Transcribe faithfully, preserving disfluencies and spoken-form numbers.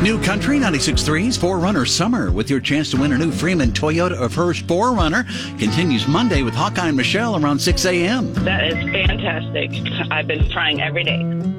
New Country ninety-six point three's four runner Summer with your chance to win a new Freeman Toyota of Hearst four runner continues Monday with Hawkeye and Michelle around six a.m. That is fantastic. I've been trying every day.